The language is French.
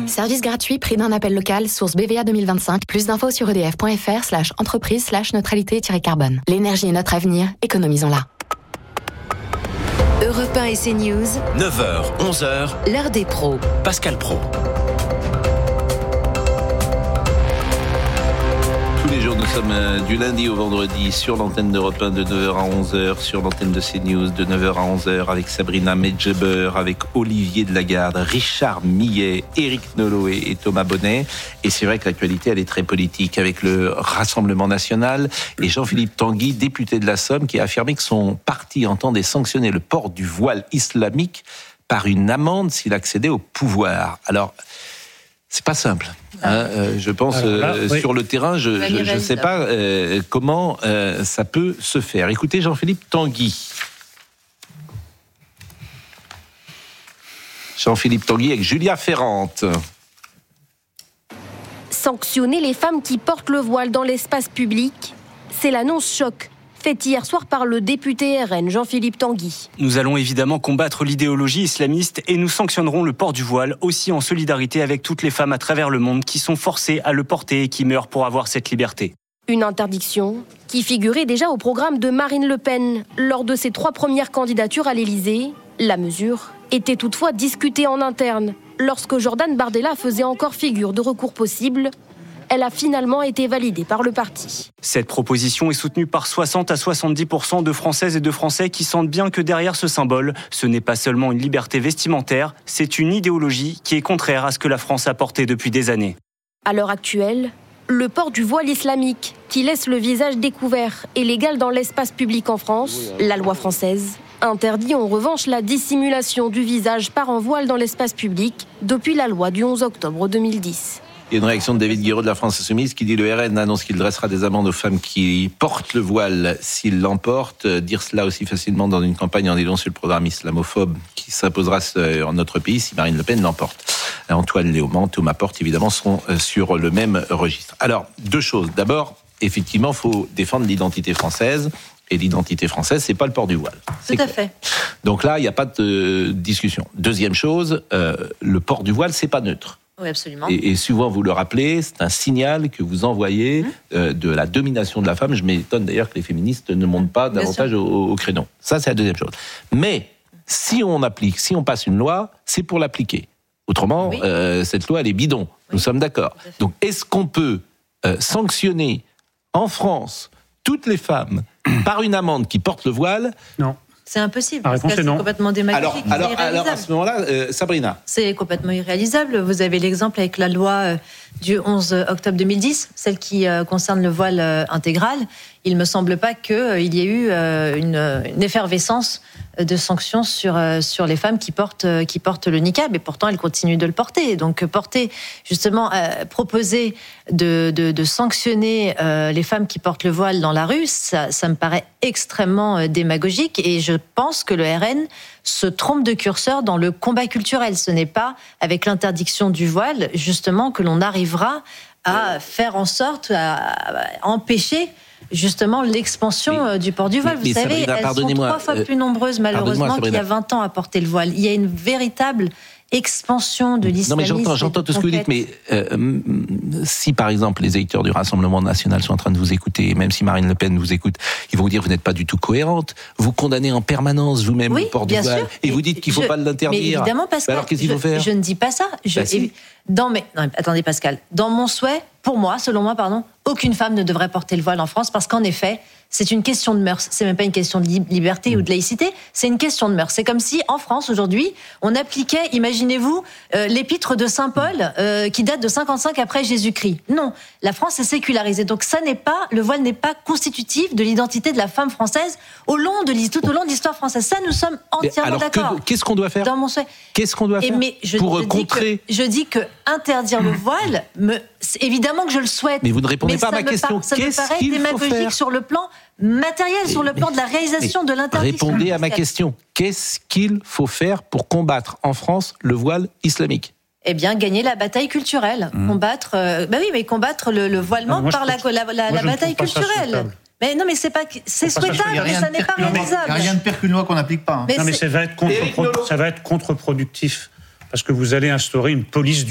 Service gratuit, prix d'un appel local, source BVA 2025. Plus d'infos sur edf.fr/entreprise/neutralité-carbone. L'énergie est notre avenir, économisons-la. Europe 1 et CNews. 9h, 11h. L'heure des pros. Pascal Praud. Tous les jours, nous sommes du lundi au vendredi sur l'antenne d'Europe 1 de 9h à 11h, sur l'antenne de CNews de 9h à 11h avec Sabrina Medjeber, avec Olivier Delagarde, Richard Millet, Éric Noloé et Thomas Bonnet. Et c'est vrai que l'actualité, elle est très politique avec le Rassemblement National et Jean-Philippe Tanguy, député de la Somme, qui a affirmé que son parti entendait sanctionner le port du voile islamique par une amende s'il accédait au pouvoir. Alors, c'est pas simple. Je pense sur le terrain, je ne sais pas comment ça peut se faire. Écoutez Jean-Philippe Tanguy. Jean-Philippe Tanguy avec Julia Ferrante. Sanctionner les femmes qui portent le voile dans l'espace public, c'est l'annonce choc faite hier soir par le député RN Jean-Philippe Tanguy. Nous allons évidemment combattre l'idéologie islamiste et nous sanctionnerons le port du voile aussi en solidarité avec toutes les femmes à travers le monde qui sont forcées à le porter et qui meurent pour avoir cette liberté. Une interdiction qui figurait déjà au programme de Marine Le Pen lors de ses 3 premières candidatures à l'Élysée. La mesure était toutefois discutée en interne. Lorsque Jordan Bardella faisait encore figure de recours possible, elle a finalement été validée par le parti. Cette proposition est soutenue par 60 à 70% de Françaises et de Français qui sentent bien que derrière ce symbole, ce n'est pas seulement une liberté vestimentaire, c'est une idéologie qui est contraire à ce que la France a porté depuis des années. À l'heure actuelle, le port du voile islamique, qui laisse le visage découvert, est légal dans l'espace public en France. La loi française interdit en revanche la dissimulation du visage par un voile dans l'espace public depuis la loi du 11 octobre 2010. Il y a une réaction de David Guiraud de la France Insoumise qui dit le RN annonce qu'il dressera des amendes aux femmes qui portent le voile s'ils l'emportent. Dire cela aussi facilement dans une campagne en disant sur le programme islamophobe qui s'imposera en notre pays si Marine Le Pen l'emporte. Antoine Léaumont, Thomas Porte évidemment seront sur le même registre. Alors, 2 choses. D'abord, effectivement, il faut défendre l'identité française. Et l'identité française, c'est pas le port du voile. Tout à fait. Donc là, il n'y a pas de discussion. Deuxième chose, le port du voile, c'est pas neutre. Oui, absolument. Et souvent, vous le rappelez, c'est un signal que vous envoyez de la domination de la femme. Je m'étonne d'ailleurs que les féministes ne montent pas davantage au créneau. Ça, c'est la deuxième chose. Mais si on passe une loi, c'est pour l'appliquer. Autrement, cette loi, elle est bidon. Nous sommes d'accord. Donc, est-ce qu'on peut sanctionner en France toutes les femmes par une amende qui portent le voile ? Non. C'est impossible, parce que c'est complètement démagogique. Alors à ce moment-là, Sabrina. C'est complètement irréalisable. Vous avez l'exemple avec la loi du 11 octobre 2010, celle qui concerne le voile intégral. Il ne me semble pas qu'il y ait eu une effervescence de sanctions sur les femmes qui portent le niqab, et pourtant elles continuent de le porter. Donc proposer de sanctionner les femmes qui portent le voile dans la rue, ça me paraît extrêmement démagogique, et je pense que le RN se trompe de curseur dans le combat culturel. Ce n'est pas avec l'interdiction du voile, justement, que l'on arrivera à faire en sorte, à empêcher justement l'expansion du port du voile. Vous savez, Sabrina, elles sont 3 fois plus nombreuses, malheureusement, qu'il y a 20 ans à porter le voile. Il y a une véritable expansion de l'islamisme. Non, mais j'entends tout ce que vous dites, mais si par exemple les électeurs du Rassemblement National sont en train de vous écouter, et même si Marine Le Pen vous écoute, ils vont vous dire vous n'êtes pas du tout cohérente, vous condamnez en permanence vous-même le port du voile, et vous dites qu'il ne faut pas l'interdire. Mais évidemment, Pascal, alors qu'est-ce qu'il faut faire ? Je ne dis pas ça. Attendez Pascal, dans mon souhait, selon moi, aucune femme ne devrait porter le voile en France, parce qu'en effet, c'est une question de mœurs. C'est même pas une question de liberté ou de laïcité, c'est une question de mœurs. C'est comme si, en France, aujourd'hui, on appliquait, imaginez-vous, l'épître de Saint Paul, qui date de 55 après Jésus-Christ. Non, la France est sécularisée. Donc le voile n'est pas constitutif de l'identité de la femme française tout au long de l'histoire française. Ça, nous sommes entièrement d'accord. Qu'est-ce qu'on doit faire ? Dans mon souhait. Qu'est-ce qu'on doit faire pour contrer ? Je dis que interdire le voile, évidemment que je le souhaite. Mais vous ne répondez pas à ma question. Ça me paraît démagogique sur le plan matériel, sur le plan de la réalisation de l'interdiction. Répondez à ma question. Qu'est-ce qu'il faut faire pour combattre en France le voile islamique ? Eh bien, gagner la bataille culturelle. Combattre le voilement par la bataille culturelle. Mais non, mais c'est souhaitable, mais ça n'est pas réalisable. Il n'y a rien de pire qu'une loi qu'on n'applique pas. Non, mais ça va être contre-productif. Parce que vous allez instaurer une police